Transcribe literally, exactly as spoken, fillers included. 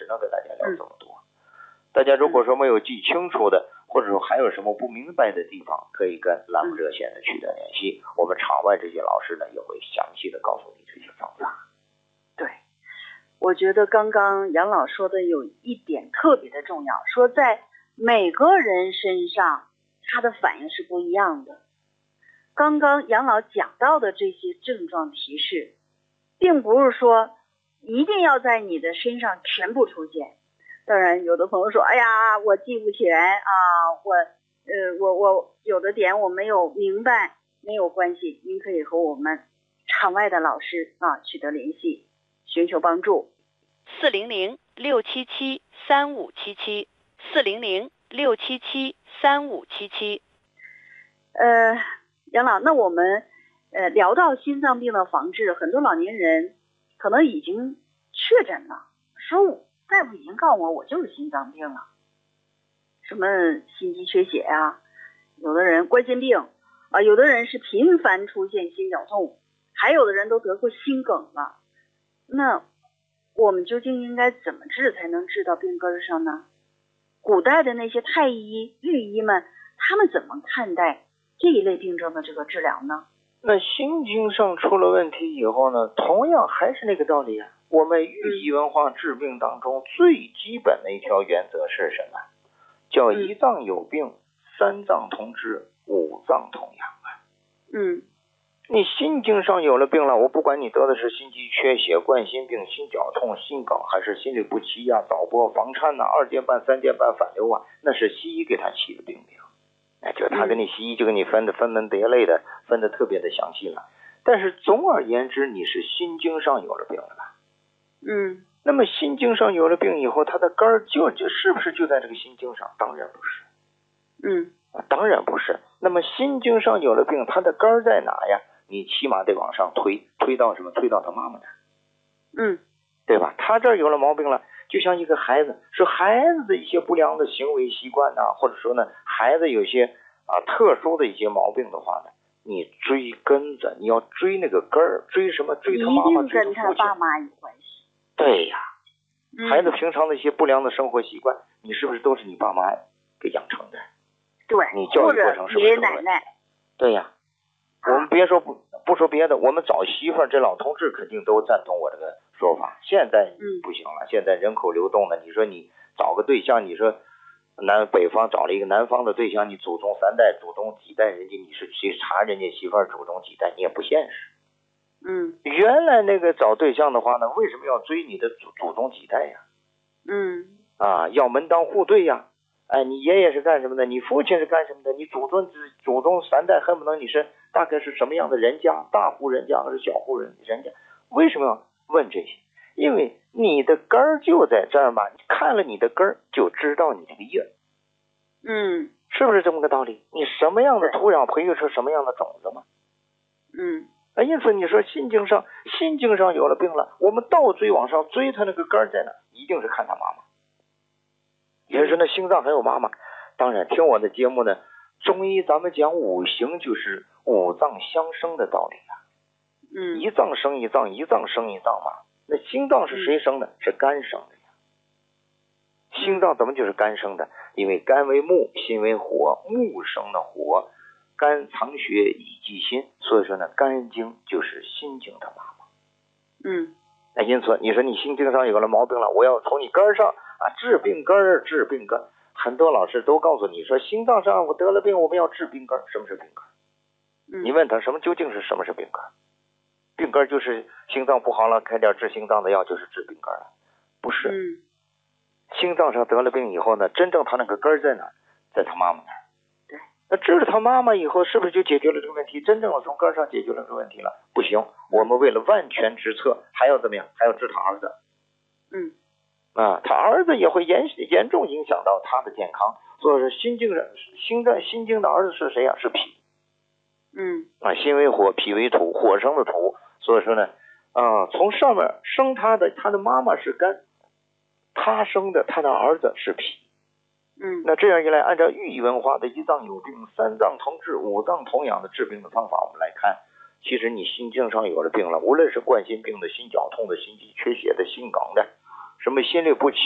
能给大家聊这么多。大家如果说没有记清楚的，或者说还有什么不明白的地方，可以跟栏目热线的取得联系，我们场外这些老师呢也会详细的告诉你这些方法。 对，我觉得刚刚杨老说的有一点特别的重要，说在每个人身上他的反应是不一样的。刚刚杨老讲到的这些症状提示，并不是说一定要在你的身上全部出现。当然有的朋友说，哎呀我记不起来啊，我呃我我有的点我没有明白，没有关系，您可以和我们场外的老师啊取得联系，寻求帮助。 四零零六七七三五七七，四零零六七七三五七七。 呃，杨老，那我们呃聊到心脏病的防治，很多老年人可能已经确诊了，说大夫已经告诉我我就是心脏病了，什么心肌缺血啊，有的人冠心病啊，有的人是频繁出现心绞痛，还有的人都得过心梗了。那我们究竟应该怎么治才能治到病根上呢？古代的那些太医、御医们，他们怎么看待这一类病症的这个治疗呢？ 那心经上出了问题以后呢，同样还是那个道理啊。我们寓医文化治病当中最基本的一条原则是什么？叫一脏有病，三脏同治，五脏同养啊。 嗯， 你心经上有了病了，我不管你得的是心肌缺血、冠心病、心绞痛、心梗，还是心律不齐啊、早搏、房颤呐、二尖瓣、三尖瓣反流啊，那是西医给他起的病名。哎，就他给你西医就给你分的分门别类的，分的特别的详细了。但是总而言之，你是心经上有了病了吧？ 嗯， 那么心经上有了病以后，它的根儿就就是不是就在这个心经上？当然不是。 嗯， 当然不是。那么心经上有了病，它的根儿在哪呀？你起码得往上推，推到什么？推到他妈妈那儿。 嗯， 对吧？他这儿有了毛病了，就像一个孩子，是孩子的一些不良的行为习惯呐、啊，或者说呢，孩子有些啊特殊的一些毛病的话呢，你追根子，你要追那个根儿，追什么？追他妈妈，追他父亲。 一定跟他爸妈有关系。 对呀， 嗯、 孩子平常的一些不良的生活习惯，你是不是都是你爸妈给养成的？ 对， 你教育过程是不是？ 爷爷奶奶。 对呀，我们别说不不说别的，我们找媳妇儿，这老同志肯定都赞同我这个说法。现在不行了，现在人口流动了，你说你找个对象，你说南北方找了一个南方的对象，你祖宗三代、祖宗几代，人家你是去查人家媳妇儿祖宗几代，你也不现实。 嗯， 原来那个找对象的话呢，为什么要追你的祖祖宗几代呀？ 嗯， 啊，要门当户对呀。哎，你爷爷是干什么的？你父亲是干什么的？你祖宗祖宗三代，恨不得你是大概是什么样的人家？大户人家还是小户人人家？为什么要问这些？因为你的根儿就在这儿嘛，看了你的根儿就知道你这个叶。 嗯， 是不是这么个道理？你什么样的土壤培育出什么样的种子嘛？ 嗯， 啊，因此你说心经上心经上有了病了，我们倒追往上追，他那个根儿在哪？一定是看他妈妈。也就是那心脏还有妈妈。当然听我的节目呢，中医咱们讲五行就是五脏相生的道理啊。 嗯， 一脏生一脏，一脏生一脏嘛。那心脏是谁生的？是肝生的呀。心脏怎么就是肝生的？因为肝为木，心为火，木生的火，肝藏血以济心，所以说呢，肝经就是心经的妈妈。 嗯， 那因此你说你心经上有了毛病了，我要从你根上啊治病根儿，治病根。很多老师都告诉你说，心脏上我得了病，我们要治病根。什么是病根？ 嗯， 你问他什么究竟是什么是病根？病根就是心脏不好了，开点治心脏的药就是治病根了，不是。 嗯， 心脏上得了病以后呢，真正他那个根在哪？在他妈妈那儿。 对。 那治了他妈妈以后，是不是就解决了这个问题？真正从根上解决了这个问题了？不行，我们为了万全之策，还要怎么样？还要治他儿子。 嗯。 啊，他儿子也会严严重影响到他的健康。所以说心经人心脏心经的儿子是谁呀、啊？是脾。 嗯。 啊，心为火，脾为土，火生的土。所以说呢，啊，从上面生他的，他的妈妈是肝，他生的他的儿子是脾。 嗯。 那这样一来，按照寓意文化的一脏有病，三脏同治，五脏同养的治病的方法，我们来看，其实你心经上有了病了，无论是冠心病的、心绞痛的、心肌缺血的、心梗的，什么心律不齐